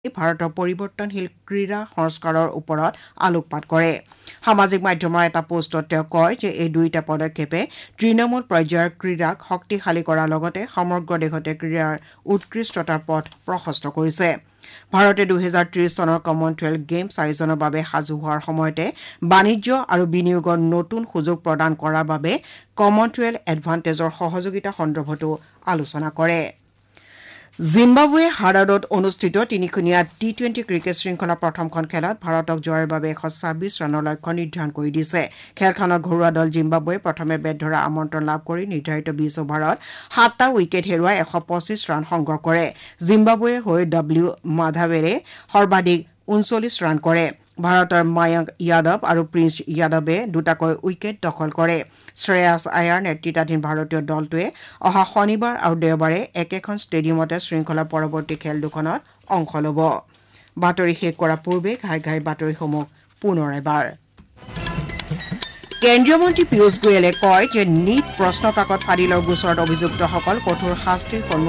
ভাৰতৰ পৰিৱৰ্তনশীল ক্ৰীড়া সংস্কাৰৰ ওপৰত আলোকপাত কৰে সামাজিক মাধ্যমৰ এটা পোষ্টত তেওঁ কয় যে এই দুইটা পদক্ষেপে তৃণমূল পৰ্যায়ৰ ক্ৰীড়াক শক্তিশালী কৰাৰ লগতে সমগ্ৰ দেশতে ক্ৰীড়াৰ উৎকৃষ্টতাৰ পথ প্ৰশস্ত কৰিছে ভাৰতে 2030 চনৰ কমনৱেলথ গেমছ আয়োজনৰ বাবে সাজু হোৱাৰ সময়তে বাণিজ্য আৰু বিনিয়োগৰ নতুন সুযোগ প্ৰদান কৰাৰ বাবে কমনৱেলথ এডভান্টেজৰ সহযোগিতা সন্দৰ্ভতো আলোচনা কৰে জিম্বাবুৱে হাৰাৰত অনুষ্ঠিত তিনিখনীয়া টি20 ক্ৰিকেট শৃংখলাৰ প্ৰথমখন খেলত ভাৰতক জয়ৰ বাবে 126 ৰানৰ লক্ষ্য নিৰ্ধাৰণ কৰি দিছে খেলখনৰ ঘৰুৱা দল জিম্বাবুৱে প্ৰথমে বেট ধৰা আমন্ত্ৰণ লাভ কৰি নিৰ্ধাৰিত 20 অভাৰত 7টা উইকেট হেৰুৱাই 125 ৰান সংগ্ৰহ কৰে জিম্বাবুৱেৰ হৈ ডব্লিউ মাধাৱেৰে সৰ্বাধিক 39 ৰান কৰে ভাৰতৰ মায়ংক যাদৱ আৰু প্ৰিন্স যাদৱে দুটাকৈ উইকেট দখল কৰে শ্ৰেয়াছ আয়াৰ নেতৃত্বাধীন ভাৰতীয় দলটোৱে অহা শনিবাৰ আৰু দেওবাৰে একেখন ষ্টেডিয়ামতে শৃংখলাৰ পৰৱৰ্তী খেল দুখনত অংশ ল'ব বাতৰি শেষ কৰাৰ পূৰ্বে ঘাই বাতৰিসমূহ পুনৰ এবাৰ কেন্দ্ৰীয় মন্ত্ৰী পীয়ূষ গোয়েলে কয় যে নীট প্ৰশ্ন কাকত ফাদিলৰ গোচৰত অভিযুক্তসকল কঠোৰ শাস্তিৰ সন্মুখীন